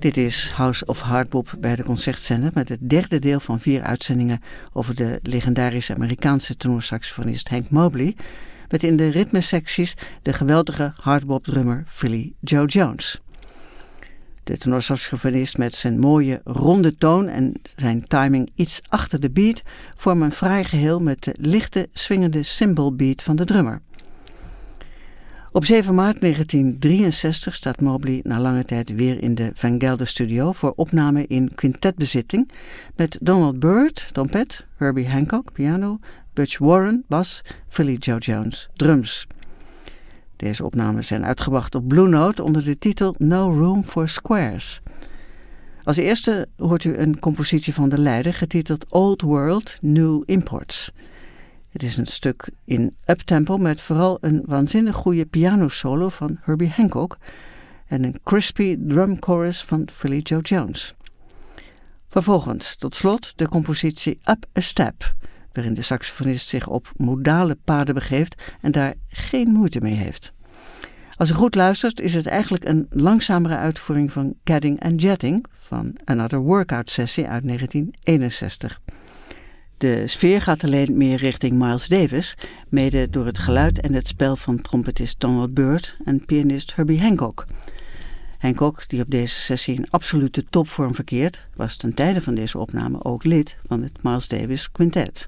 Dit is House of Hardbop bij de Concertzender met het derde deel van 4 uitzendingen over de legendarische Amerikaanse tenorsaxofonist Hank Mobley, met in de ritmesecties de geweldige hardbop-drummer Philly Joe Jones. De tenorsaxofonist met zijn mooie ronde toon en zijn timing iets achter de beat vormen een fraai geheel met de lichte swingende cymbal beat van de drummer. Op 7 maart 1963 staat Mobley na lange tijd weer in de Van Gelder Studio voor opname in quintetbezitting met Donald Byrd, trompet, Herbie Hancock, piano, Butch Warren, bas, Philly Joe Jones, drums. Deze opnames zijn uitgebracht op Blue Note onder de titel No Room for Squares. Als eerste hoort u een compositie van de leider getiteld Old World, New Imports. Het is een stuk in uptempo met vooral een waanzinnig goede pianosolo van Herbie Hancock en een crispy drum chorus van Philly Joe Jones. Vervolgens, tot slot, de compositie Up a Step, waarin de saxofonist zich op modale paden begeeft en daar geen moeite mee heeft. Als u goed luistert, is het eigenlijk een langzamere uitvoering van Gadding and Jetting van Another Workout Sessie uit 1961. De sfeer gaat alleen meer richting Miles Davis, mede door het geluid en het spel van trompetist Donald Byrd en pianist Herbie Hancock. Hancock, die op deze sessie in absolute topvorm verkeert, was ten tijde van deze opname ook lid van het Miles Davis Quintet.